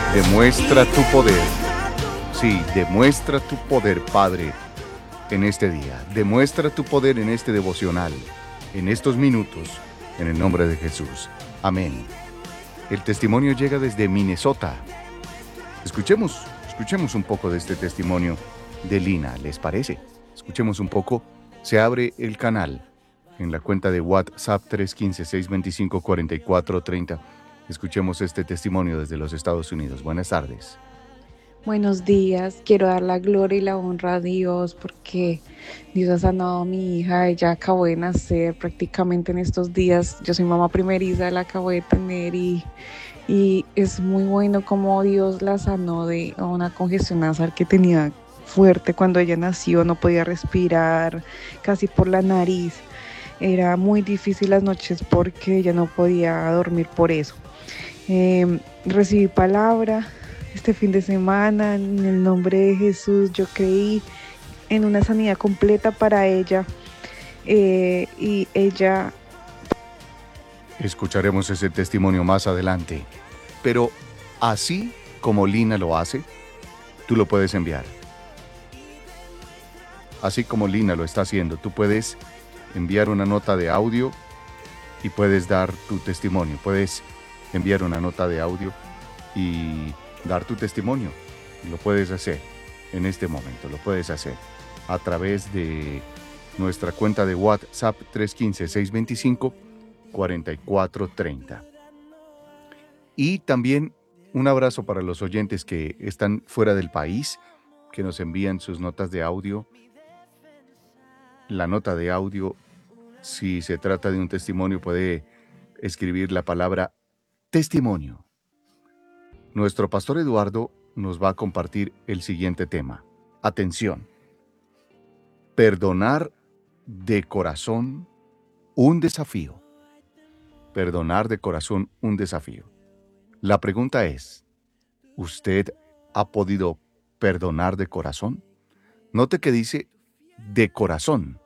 Demuestra tu poder. Sí, demuestra tu poder, Padre, en este día. Demuestra tu poder en este devocional, en estos minutos, en el nombre de Jesús. Amén. El testimonio llega desde Minnesota. Escuchemos un poco de este testimonio de Lina, ¿les parece? Escuchemos un poco. Se abre el canal en la cuenta de WhatsApp 315-625-4430. Escuchemos este testimonio desde los Estados Unidos. Buenas tardes. Buenos días, quiero dar la gloria y la honra a Dios porque Dios ha sanado a mi hija, ella acabó de nacer prácticamente en estos días, yo soy mamá primeriza, la acabo de tener y es muy bueno como Dios la sanó de una congestión nasal que tenía fuerte cuando ella nació, no podía respirar casi por la nariz, era muy difícil las noches porque ella no podía dormir por eso. Recibí palabra este fin de semana, en el nombre de Jesús, yo creí en una sanidad completa para ella y ella. Escucharemos ese testimonio más adelante. Pero así como Lina lo hace, tú lo puedes enviar. Así como Lina lo está haciendo, tú puedes enviar una nota de audio y puedes dar tu testimonio. Puedes enviar una nota de audio y dar tu testimonio. Lo puedes hacer en este momento, lo puedes hacer a través de nuestra cuenta de WhatsApp 315-625-4430. Y también un abrazo para los oyentes que están fuera del país, que nos envían sus notas de audio. La nota de audio, si se trata de un testimonio, puede escribir la palabra testimonio. Nuestro pastor Eduardo nos va a compartir el siguiente tema. Atención. Perdonar de corazón un desafío. Perdonar de corazón un desafío. La pregunta es, ¿usted ha podido perdonar de corazón? Note que dice de corazón.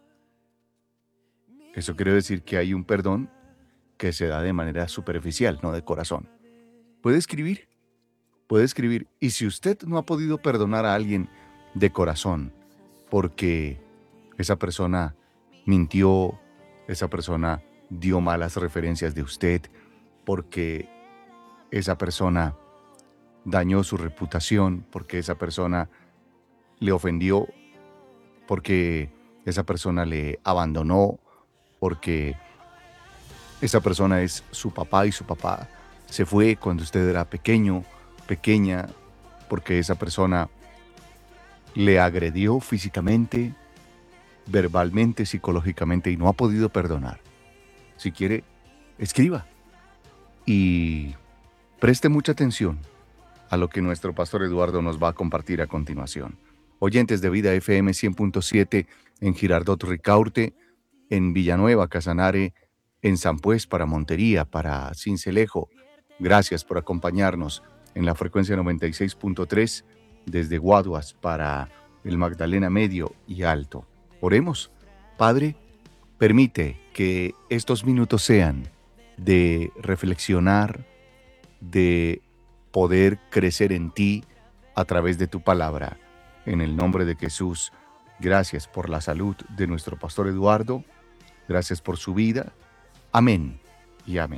Eso quiere decir que hay un perdón que se da de manera superficial, no de corazón. Puede escribir. Y si usted no ha podido perdonar a alguien de corazón porque esa persona mintió, esa persona dio malas referencias de usted, porque esa persona dañó su reputación, porque esa persona le ofendió, porque esa persona le abandonó, porque esa persona es su papá y su papá se fue cuando usted era pequeño, pequeña, porque esa persona le agredió físicamente, verbalmente, psicológicamente y no ha podido perdonar. Si quiere, escriba y preste mucha atención a lo que nuestro pastor Eduardo nos va a compartir a continuación. Oyentes de Vida FM 100.7 en Girardot Ricaurte, en Villanueva, Casanare, en San Pues para Montería, para Sincelejo. Gracias por acompañarnos en la frecuencia 96.3 desde Guaduas para el Magdalena Medio y Alto. Oremos. Padre, permite que estos minutos sean de reflexionar, de poder crecer en ti a través de tu palabra. En el nombre de Jesús, gracias por la salud de nuestro pastor Eduardo, gracias por su vida. Amén y amén.